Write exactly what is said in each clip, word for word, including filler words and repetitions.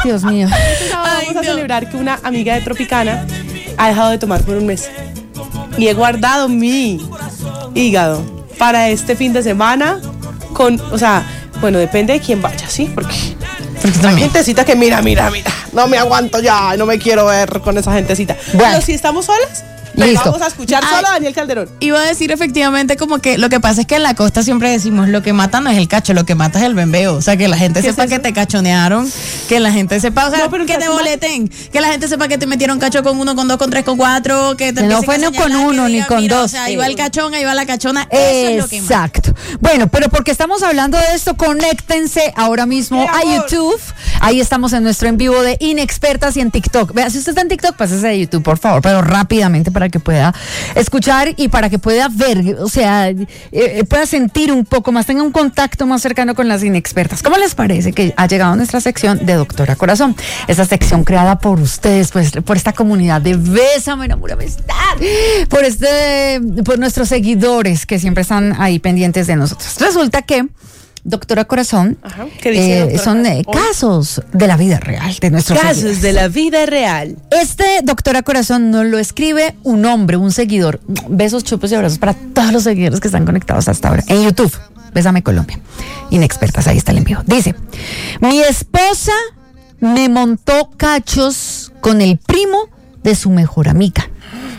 Dios mío. Este sábado vamos a celebrar que una amiga de Tropicana ha dejado de tomar por un mes. Y he guardado mi hígado para este fin de semana con, o sea, bueno, depende de quién vaya, ¿sí? Porque, porque hay gentecita que mira, mira, mira, no me aguanto ya, no me quiero ver con esa gentecita. Bueno. Pero si estamos solas, listo. Vamos a escuchar Ay, solo a Daniel Calderón. Iba a decir efectivamente como que lo que pasa es que en la costa siempre decimos lo que mata no es el cacho, lo que mata es el bembeo. O sea, que la gente sepa es que te cachonearon, que la gente sepa, o sea, No, pero que te entonces- boleten, que la gente sepa que te metieron cacho con uno, con dos, con tres, con cuatro, que te Que no empiecen fue a no señalar, con que uno, ni digan, con mira, dos. O sea, ahí va el cachón, ahí va la cachona. Eso es lo que mata. Exacto. Bueno, pero porque estamos hablando de esto, conéctense ahora mismo ¡Qué a amor! YouTube. Ahí estamos en nuestro en vivo de Inexpertas y en TikTok. Vea, si usted está en TikTok, pásese a YouTube, por favor, pero rápidamente para que pueda escuchar y para que pueda ver, o sea, eh, eh, pueda sentir un poco más, tenga un contacto más cercano con las inexpertas. ¿Cómo les parece que ha llegado nuestra sección de Doctora Corazón? Esta sección creada por ustedes, pues, por esta comunidad de Bésame, Enamórame, Amistad, por este, por nuestros seguidores que siempre están ahí pendientes de nosotros. Resulta que Doctora Corazón, Ajá, ¿qué dice eh, Doctora son eh, Corazón? casos de la vida real de nuestros Casos seguidores. de la vida real. Este Doctora Corazón nos lo escribe un hombre, un seguidor. Besos, chupos y abrazos para todos los seguidores que están conectados hasta ahora. En YouTube, Bésame Colombia. Inexpertas, ahí está el envío. Dice, mi esposa me montó cachos con el primo de su mejor amiga.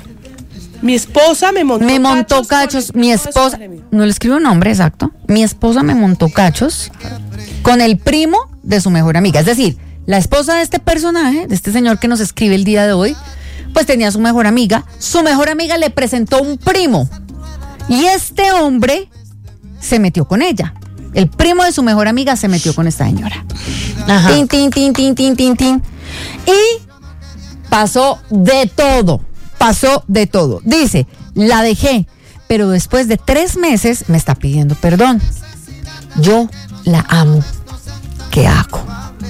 Mi esposa me montó Me montó con cachos, el mi primo de su esposa, mejor amigo. no le escribo un nombre exacto, mi esposa me montó cachos con el primo de su mejor amiga. Es decir, la esposa de este personaje, de este señor que nos escribe el día de hoy, pues tenía su mejor amiga, su mejor amiga le presentó un primo y este hombre se metió con ella. El primo de su mejor amiga se metió con esta señora. Ajá. Tin, tin, tin, tin, tin, tin, tin. Y pasó de todo, pasó de todo. Dice, la dejé, pero después de tres meses me está pidiendo perdón. Yo la amo. ¿Qué hago?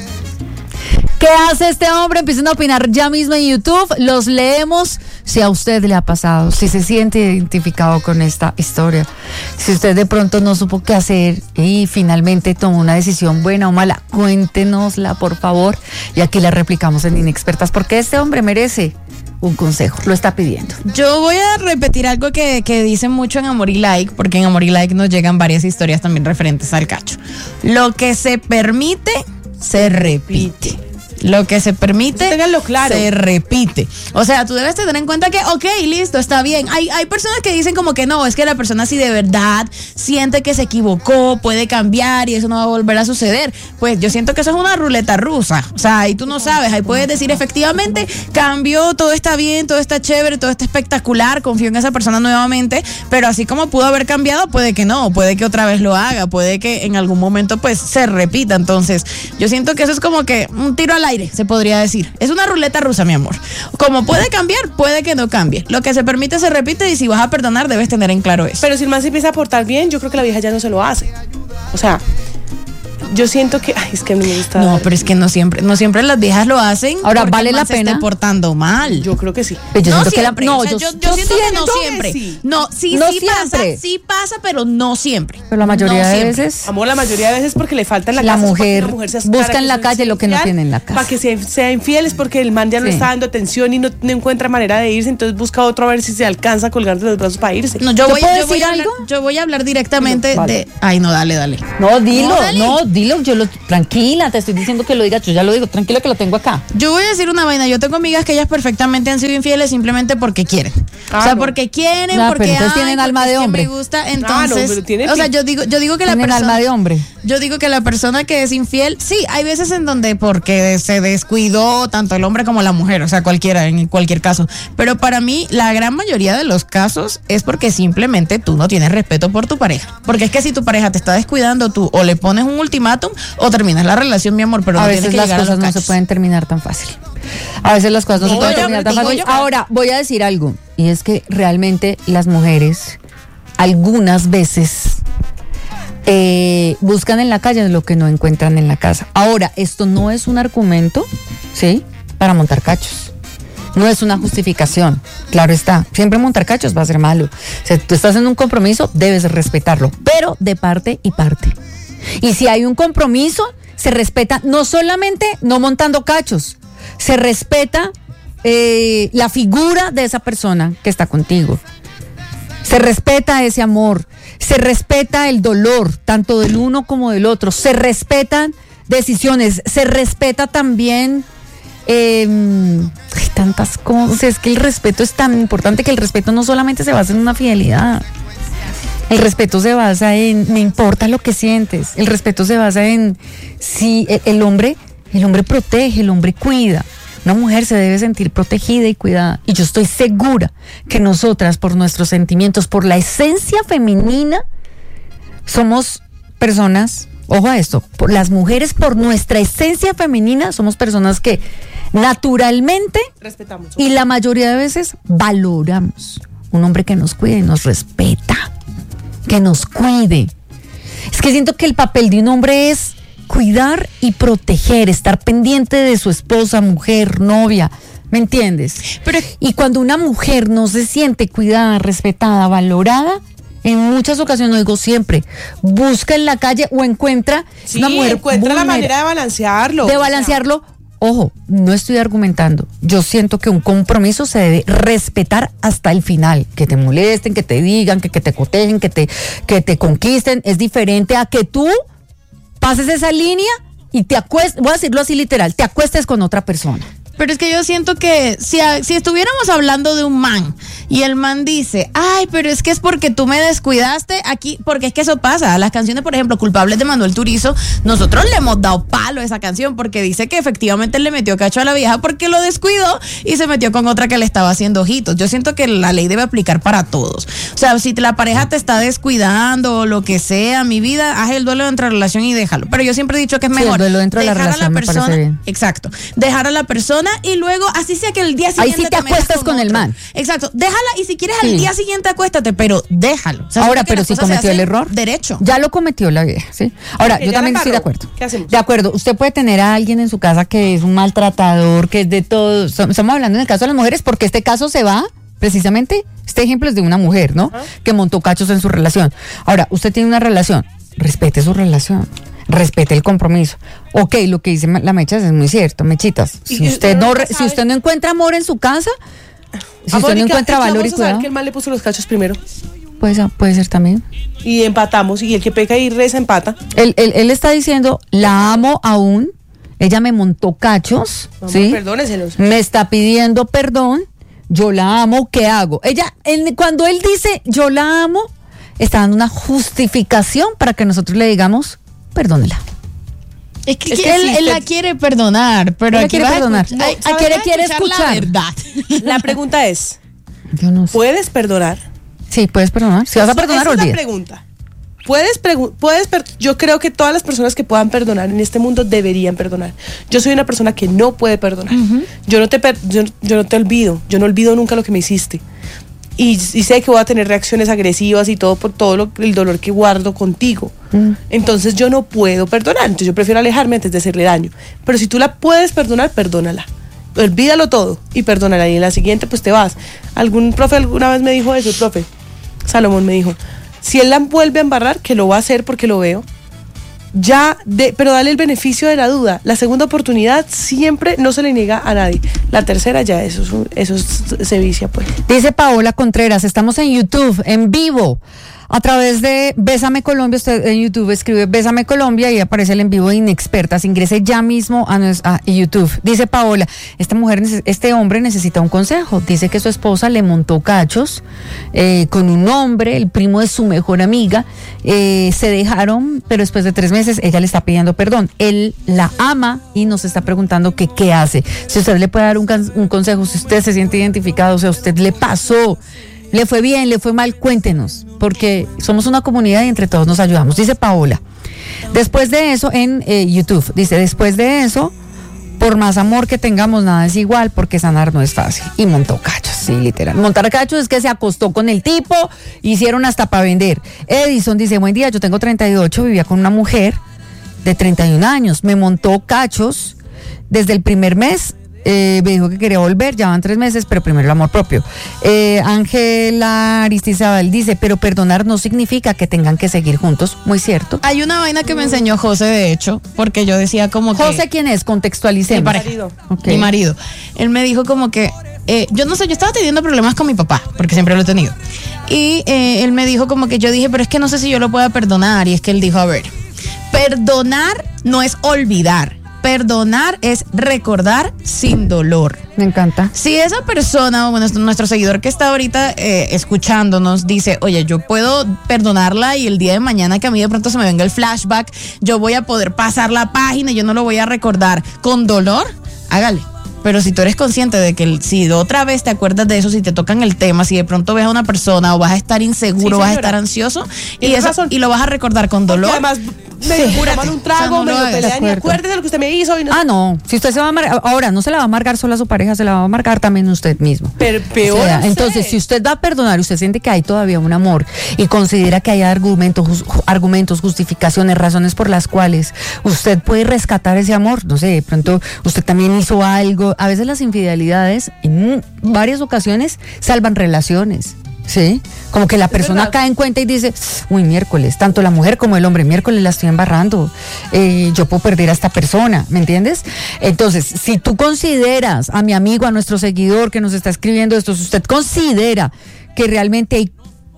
¿Qué hace este hombre? Empiecen a opinar ya mismo en YouTube. Los leemos. Si a usted le ha pasado, si se siente identificado con esta historia, si usted de pronto no supo qué hacer y finalmente tomó una decisión buena o mala, cuéntenosla, por favor. Y aquí la replicamos en Inexpertas, porque este hombre merece un consejo. Lo está pidiendo. Yo voy a repetir algo que, que dicen mucho en Amor y Like, porque en Amor y Like nos llegan varias historias también referentes al cacho. Lo que se permite, se repite. Lo que se permite, Eso ténganlo claro. se repite. O sea, tú debes tener en cuenta que, ok, listo, está bien. Hay, hay personas que dicen como que no, es que la persona si de verdad siente que se equivocó, puede cambiar y eso no va a volver a suceder. Pues yo siento que eso es una ruleta rusa. O sea, ahí tú no sabes, ahí puedes decir efectivamente, cambió, todo está bien, todo está chévere, todo está espectacular, confío en esa persona nuevamente, pero así como pudo haber cambiado, puede que no, puede que otra vez lo haga, puede que en algún momento pues se repita. Entonces, yo siento que eso es como que un tiro al aire, se podría decir. Es una ruleta rusa, mi amor. Como puede cambiar, puede que no cambie. Lo que se permite se repite y si vas a perdonar debes tener en claro eso. Pero si el man se empieza a portar bien, yo creo que la vieja ya no se lo hace. O sea, yo siento que... Ay, es que a mí me gusta... No, pero es que no siempre, no siempre las viejas lo hacen. Ahora, porque ¿vale el man la se pena? esté portando mal. Yo creo que sí. Pues yo no siento que la- siempre. no, o sea, yo- yo, yo yo siento que no siento que siempre. sí. No, sí, No sí pasa, siempre. sí pasa, pero no siempre. Pero la mayoría No de siempre. veces... Amor, la mayoría de veces porque le falta en la, La casa. es porque mujer la mujer se busca ascara en la que calle lo que no infiel, tiene en la casa. Para que se, sea infiel es porque el man ya no Sí. está dando atención y no, no encuentra manera de irse, entonces busca otro a ver si se alcanza a colgar de los brazos para irse. No, yo ¿Yo voy, puedo yo voy decir a hablar, algo? yo voy a hablar directamente Vale. de. Ay, no, dale, dale. No, dilo, No, dale. no, dilo, yo lo, tranquila, te estoy diciendo que lo digas, yo ya lo digo, tranquila que lo tengo acá. Yo voy a decir una vaina. Yo tengo amigas que ellas perfectamente han sido infieles simplemente porque quieren. Ah, o sea, no. porque quieren, No, porque pero entonces ay, tienen porque alma es de que hombre. me gusta, Ah, no, entonces. pero tiene o sea, pi- yo digo, yo digo que la Tienen persona. alma de hombre. Yo digo que la persona que es infiel, sí, hay veces en donde porque se descuidó tanto el hombre como la mujer, o sea, cualquiera, en cualquier caso. Pero para mí, la gran mayoría de los casos es porque simplemente tú no tienes respeto por tu pareja. Porque es que si tu pareja te está descuidando, tú o le pones un ultimátum o terminas la relación, mi amor, pero A no veces tienes que las llegar a cosas los no se cachos. pueden terminar tan fácil. A veces las cosas no, se Digo pueden yo, terminar tan digo fácil. yo. Ahora, voy a decir algo, y es que realmente las mujeres, algunas veces, eh, buscan en la calle lo que no encuentran en la casa. Ahora, esto no es un argumento, ¿sí?, para montar cachos. No es una justificación, claro está. Siempre montar cachos va a ser malo. O sea, tú estás en un compromiso, debes respetarlo, pero de parte y parte. Y si hay un compromiso, se respeta no solamente no montando cachos, se respeta eh, la figura de esa persona que está contigo. Se respeta ese amor, se respeta el dolor, tanto del uno como del otro, se respetan decisiones, se respeta también eh, hay tantas cosas, es que el respeto es tan importante que el respeto no solamente se basa en una fidelidad, el respeto se basa en, me importa lo que sientes, el respeto se basa en, si el, el hombre, el hombre protege, el hombre cuida. Una mujer se debe sentir protegida y cuidada. Y yo estoy segura que nosotras, por nuestros sentimientos, por la esencia femenina, somos personas, ojo a esto, por las mujeres, por nuestra esencia femenina, somos personas que naturalmente respetamos y la mayoría de veces valoramos un hombre que nos cuide y nos respeta, que nos cuide. Es que siento que el papel de un hombre es cuidar y proteger, estar pendiente de su esposa, mujer, novia, ¿me entiendes? Pero, y cuando una mujer no se siente cuidada, respetada, valorada, en muchas ocasiones, no digo siempre, busca en la calle o encuentra sí, una mujer encuentra la manera de balancearlo. De balancearlo. Ojo, no estoy argumentando. Yo siento que un compromiso se debe respetar hasta el final. Que te molesten, que te digan, que, que te cotejen, que te, que te conquisten. Es diferente a que tú pases esa línea y te acuestes, voy a decirlo así literal, te acuestes con otra persona. Pero es que yo siento que si, a, si estuviéramos hablando de un man y el man dice, ay, pero es que es porque tú me descuidaste aquí, porque es que eso pasa. Las canciones, por ejemplo, Culpables de Manuel Turizo, nosotros le hemos dado palo a esa canción porque dice que efectivamente le metió cacho a la vieja porque lo descuidó y se metió con otra que le estaba haciendo ojitos. Yo siento que la ley debe aplicar para todos. O sea, si la pareja te está descuidando o lo que sea, mi vida, haz el duelo dentro de la relación y déjalo. Pero yo siempre he dicho que es sí, mejor el duelo dentro dejar de la relación a la me parece persona, bien. exacto, dejar a la persona y luego, así sea que el día siguiente ahí sí te acuestas con, con el man. Exacto, déjala y si quieres sí. al día siguiente acuéstate, pero déjalo. O sea, ahora, pero si cometió el error, derecho. Ya lo cometió la vieja, ¿sí? Ahora, okay, yo también estoy de acuerdo. ¿Qué hacemos? De acuerdo, usted puede tener a alguien en su casa que es un maltratador, que es de todo. Estamos hablando en el caso de las mujeres porque este caso se va, precisamente, este ejemplo es de una mujer, ¿no? Uh-huh. Que montó cachos en su relación. Ahora, usted tiene una relación, respete su relación. Respete el compromiso. Ok, lo que dice la Mecha es muy cierto, Mechitas. Si usted no, si usted no encuentra amor en su casa, si Amor, usted no encuentra valor y cuidado, que el man le puso los cachos primero. Pues puede ser también. Y empatamos, y el que peca y reza empata. Él, él, él está diciendo, la amo aún, ella me montó cachos, Vamos, ¿sí? Perdóneselos. Me está pidiendo perdón, yo la amo, ¿qué hago? Ella, él, cuando él dice, yo la amo, está dando una justificación para que nosotros le digamos, perdónela. Es que, es que que él, sí, él te... la quiere perdonar, pero él aquí quiere vas perdonar. A escuchar, No, quiere, quiere escuchar la verdad. La pregunta es, yo no sé. ¿puedes perdonar? Sí, puedes perdonar. Si vas a perdonar, esa olvida. Es la pregunta. Puedes, pregu- puedes per- yo creo que todas las personas que puedan perdonar en este mundo deberían perdonar. Yo soy una persona que no puede perdonar. Uh-huh. Yo no te per- yo, yo no te olvido, yo no olvido nunca lo que me hiciste. Y, y sé que voy a tener reacciones agresivas y todo por todo lo, el dolor que guardo contigo. Mm. Entonces yo no puedo perdonar. Entonces yo prefiero alejarme antes de hacerle daño. Pero si tú la puedes perdonar, perdónala. Olvídalo todo y perdónala. Y en la siguiente pues te vas. Algún profe alguna vez me dijo eso, el profe Salomón me dijo, si él la vuelve a embarrar, que lo va a hacer porque lo veo, ya, de, pero dale el beneficio de la duda. La segunda oportunidad siempre no se le niega a nadie. La tercera ya, eso, es un, eso es, se vicia pues. Dice Paola Contreras, estamos en YouTube, en vivo, a través de Bésame Colombia. Usted en YouTube escribe Bésame Colombia y aparece el en vivo de Inexpertas. Ingrese ya mismo a, a YouTube. Dice Paola, esta mujer, este hombre necesita un consejo. Dice que su esposa le montó cachos eh, con un hombre, el primo de su mejor amiga. Eh, se dejaron, pero después de tres meses ella le está pidiendo perdón. Él la ama y nos está preguntando que qué hace. Si usted le puede dar un, un consejo, si usted se siente identificado, o sea, a usted le pasó, le fue bien, le fue mal, cuéntenos, porque somos una comunidad y entre todos nos ayudamos. Dice Paola, después de eso en eh, YouTube, dice, después de eso, por más amor que tengamos, nada es igual, porque sanar no es fácil. Y montó cachos, sí, literal. Montar cachos es que se acostó con el tipo, hicieron hasta para vender. Edison dice, buen día, yo tengo treinta y ocho, vivía con una mujer de treinta y un años, me montó cachos desde el primer mes. Eh, me dijo que quería volver, ya van tres meses, pero primero el amor propio. Eh, Ángela Aristizabal dice, pero perdonar no significa que tengan que seguir juntos. Muy cierto. Hay una vaina que me enseñó José, de hecho, porque yo decía como que... José, ¿quién es? Contextualicemos. Mi pareja. marido. Okay. Mi marido. Él me dijo como que, eh, yo no sé, yo estaba teniendo problemas con mi papá, porque siempre lo he tenido. Y eh, él me dijo como que yo dije, pero es que no sé si yo lo pueda perdonar. Y es que él dijo, a ver, perdonar no es olvidar. Perdonar es recordar sin dolor. Me encanta. Si esa persona, o bueno, nuestro seguidor que está ahorita eh, escuchándonos dice, oye, yo puedo perdonarla y el día de mañana que a mí de pronto se me venga el flashback, yo voy a poder pasar la página y yo no lo voy a recordar con dolor, hágale. Pero si tú eres consciente de que el, si otra vez te acuerdas de eso, si te tocan el tema, si de pronto ves a una persona o vas a estar inseguro, Sí, vas a señora. estar ansioso y, Tienes eso, razón. y lo vas a recordar con dolor. Porque además, me Sí, toman un trago, o sea, no me lo lo hagas. pelean y De acuerdo. acuérdese de lo que usted me hizo. Y no, Ah, no. Si usted se va a amargar, ahora no se la va a amargar solo a su pareja, se la va a amargar también usted mismo. pero peor. O sea, a usted. entonces, si usted va a perdonar, usted siente que hay todavía un amor y considera que hay argumentos, jus- argumentos, justificaciones, razones por las cuales usted puede rescatar ese amor, no sé, de pronto usted también hizo algo. A veces las infidelidades, en varias ocasiones, salvan relaciones. Sí, como que la persona verdad. cae en cuenta y dice, uy, miércoles, tanto la mujer como el hombre, miércoles la estoy embarrando, eh, yo puedo perder a esta persona, ¿me entiendes? Entonces, si tú consideras a mi amigo, a nuestro seguidor que nos está escribiendo esto, si usted considera que realmente hay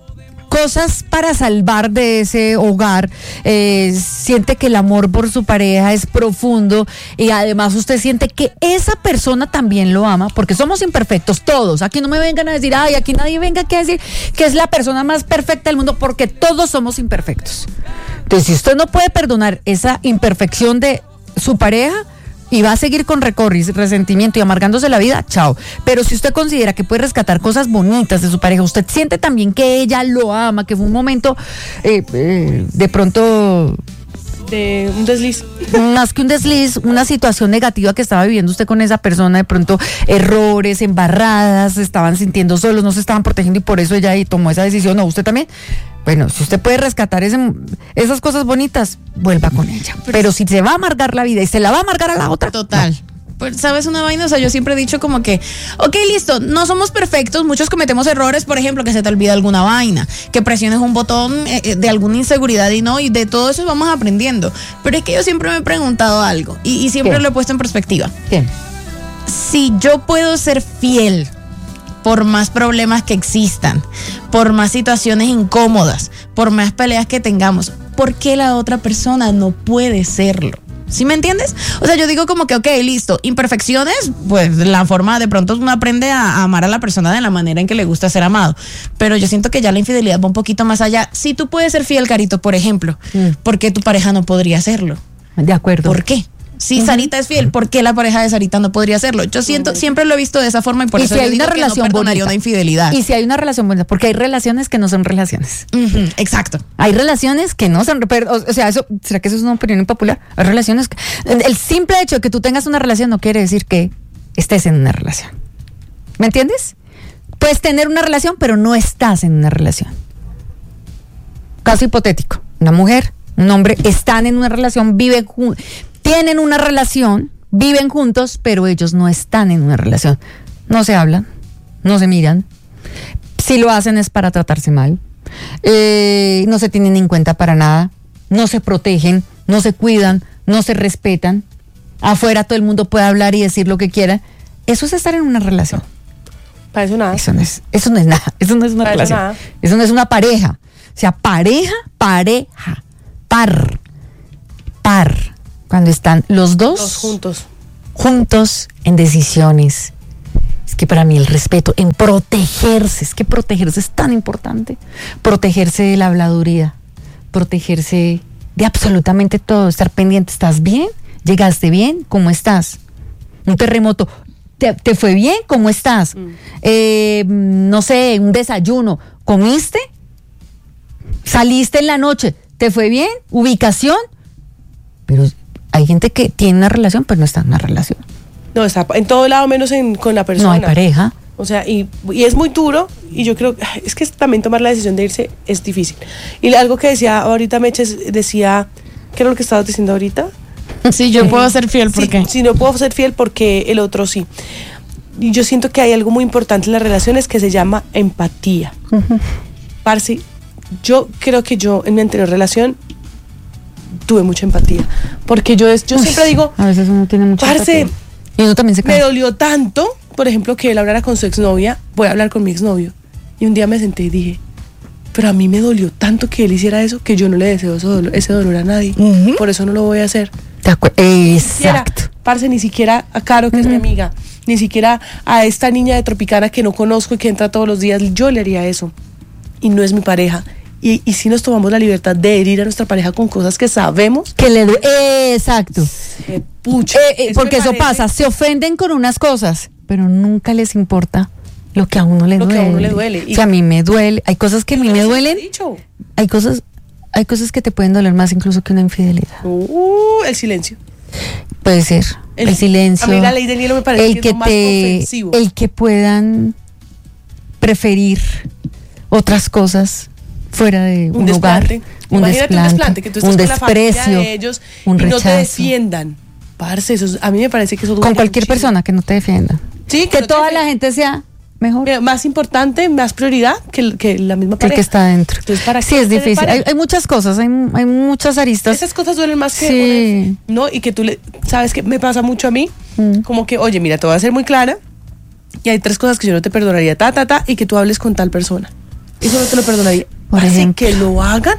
cosas para salvar de ese hogar, eh, siente que el amor por su pareja es profundo y además usted siente que esa persona también lo ama, porque somos imperfectos todos. Aquí no me vengan a decir, ay, aquí nadie venga aquí a decir que es la persona más perfecta del mundo, porque todos somos imperfectos. Entonces, si usted no puede perdonar esa imperfección de su pareja y va a seguir con recorris, resentimiento y amargándose la vida, chao. Pero si usted considera que puede rescatar cosas bonitas de su pareja, usted siente también que ella lo ama, que fue un momento eh, eh, de pronto De un desliz. más que un desliz, una situación negativa que estaba viviendo usted con esa persona, de pronto errores, embarradas, se estaban sintiendo solos, no se estaban protegiendo y por eso ella ahí tomó esa decisión, o usted también. Bueno, si usted puede rescatar ese, esas cosas bonitas, vuelva con ella. Pero si se va a amargar la vida y se la va a amargar a la otra, Total. no. Pues, ¿sabes una vaina? O sea, yo siempre he dicho como que, ok, listo, no somos perfectos, muchos cometemos errores, por ejemplo, que se te olvida alguna vaina, que presiones un botón eh, de alguna inseguridad y no, y de todo eso vamos aprendiendo. Pero es que yo siempre me he preguntado algo, y, y siempre ¿Qué? lo he puesto en perspectiva. ¿Qué? Si yo puedo ser fiel por más problemas que existan, por más situaciones incómodas, por más peleas que tengamos, ¿por qué la otra persona no puede serlo? ¿Sí me entiendes? O sea, yo digo como que, ok, listo, imperfecciones, pues la forma, de pronto uno aprende a, a amar a la persona de la manera en que le gusta ser amado, pero yo siento que ya la infidelidad va un poquito más allá. Si tú puedes ser fiel, Carito, por ejemplo, Mm. ¿por qué tu pareja no podría hacerlo? De acuerdo. ¿Por qué? Si Ujú. Sarita es fiel, ¿por qué la pareja de Sarita no podría hacerlo? Yo siento, siempre lo he visto de esa forma y por y eso si yo hay digo una que no relación perdonaría bonita. una infidelidad. Y si hay una relación bonita, porque hay relaciones que no son relaciones. Ujú, exacto. Hay relaciones que no son, pero, o sea, eso, ¿será que eso es una opinión impopular? Hay relaciones que, el simple hecho de que tú tengas una relación no quiere decir que estés en una relación. ¿Me entiendes? Puedes tener una relación, pero no estás en una relación. Caso hipotético, una mujer, un hombre están en una relación, viven jun- tienen una relación, viven juntos, pero ellos no están en una relación. No se hablan, no se miran. Si lo hacen es para tratarse mal. Eh, no se tienen en cuenta para nada, no se protegen, no se cuidan, no se respetan. Afuera todo el mundo puede hablar y decir lo que quiera. Eso es estar en una relación. Para eso nada. Eso no es, eso no es nada, eso no es una Para eso relación. nada. Eso no es una pareja. O sea, pareja, pareja, par, par. Cuando están los dos, Todos juntos. juntos en decisiones. Es que para mí el respeto, en protegerse, es que protegerse es tan importante. Protegerse de la habladuría, protegerse de absolutamente todo, estar pendiente. ¿Estás bien? ¿Llegaste bien? ¿Cómo estás? Un terremoto. ¿Te, te fue bien? ¿Cómo estás? Mm. Eh, no sé, un desayuno. ¿Comiste? ¿Saliste en la noche? ¿Te fue bien? ¿Ubicación? Pero hay gente que tiene una relación, pero no está en una relación. No, está en todo lado menos en, con la persona. No hay pareja. O sea, y, y es muy duro, y yo creo, es que también tomar la decisión de irse es difícil. Y algo que decía ahorita Meches, decía, ¿qué era lo que estabas diciendo ahorita? Sí, yo puedo ser fiel, ¿por Sí, qué? sí, no puedo ser fiel porque el otro sí. Y yo siento que hay algo muy importante en las relaciones que se llama empatía. Parce, yo creo que yo en mi anterior relación tuve mucha empatía. Porque yo, es- yo Uy, siempre digo, a veces uno tiene mucha parce, empatía. Y uno también se me cansa. dolió tanto, por ejemplo, que él hablara con su exnovia, voy a hablar con mi exnovio. Y un día me senté y dije, pero a mí me dolió tanto que él hiciera eso que yo no le deseo ese dolor, ese dolor a nadie. Ujú. Por eso no lo voy a hacer. De acuerdo. Siquiera, Exacto. parce, ni siquiera a Caro, que es mi amiga, ni siquiera a esta niña de Tropicana que no conozco y que entra todos los días, yo le haría eso. Y no es mi pareja. Y, y si nos tomamos la libertad de herir a nuestra pareja con cosas que sabemos, Que le due- Exacto. eh, pucha, Eh, eh, eso porque me eso parece pasa, se ofenden con unas cosas, pero nunca les importa lo que a uno le Lo que duele. a uno le duele. O sea, a mí me duele, hay cosas que a mí me Lo duelen, he dicho. hay cosas, hay cosas que te pueden doler más incluso que una infidelidad. Uh, el silencio. Puede ser el, El- silencio, a mí la ley del hielo me parece el que es que lo más te, ofensivo. el que puedan preferir otras cosas fuera de un, Un hogar, desplante. un Imagínate desplante, un desplante, que tú estés un con la familia desprecio, de ellos un y no te rechazo. defiendan. Parce, eso es- a mí me parece que eso Con duele cualquier muchísimo. persona que no te defienda. Sí, Que no te toda defienda. la gente sea mejor Eh, más importante, más prioridad que, el- que la misma que el pareja. que está adentro. Entonces, ¿para Sí, qué es tener difícil. Hay, pareja? hay muchas cosas, hay, hay muchas aristas. Esas cosas duelen más que Sí. una- ¿no? Y que tú le, ¿sabes qué me pasa mucho a mí? Mm. Como que, oye, mira, te voy a ser muy clara y hay tres cosas que yo no te perdonaría, ta, ta, ta, y que tú hables con tal persona. Eso no te lo perdonaría. Por Así ejemplo. que lo hagan.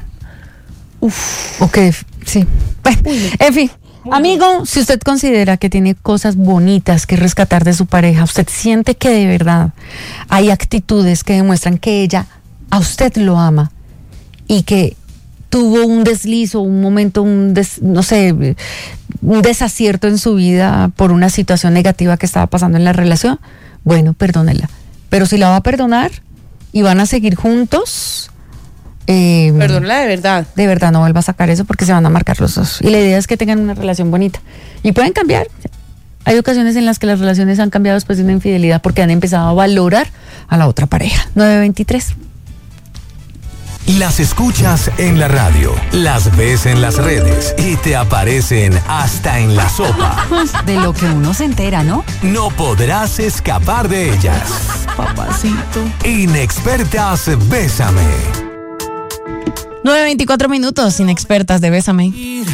Uf. O que, sí. Bueno, en fin. Amigo, si usted considera que tiene cosas bonitas que rescatar de su pareja, usted siente que de verdad hay actitudes que demuestran que ella a usted lo ama y que tuvo un desliz o un momento, un des- no sé, un desacierto en su vida por una situación negativa que estaba pasando en la relación, bueno, perdónela. Pero si la va a perdonar y van a seguir juntos, eh, Perdónala de verdad. de verdad no vuelva a sacar eso porque se van a marcar los dos. Y la idea es que tengan una relación bonita. Y pueden cambiar. Hay ocasiones en las que las relaciones han cambiado después de una infidelidad porque han empezado a valorar a la otra pareja. nueve veintitrés. Las escuchas en la radio, las ves en las redes y te aparecen hasta en la sopa. De lo que uno se entera, ¿no? No podrás escapar de ellas. Papacito. Inexpertas Bésame. nueve veinticuatro minutos, inexpertas de Bésame.